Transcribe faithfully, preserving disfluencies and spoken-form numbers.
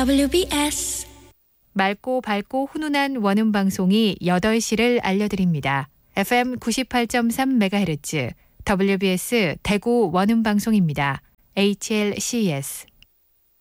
더블유비에스 맑고 밝고 훈훈한 원음 방송이 여덟 시를 알려드립니다. 에프엠 구십팔 점 삼 메가헤르츠 더블유비에스 대구 원음 방송입니다. 에이치엘씨에스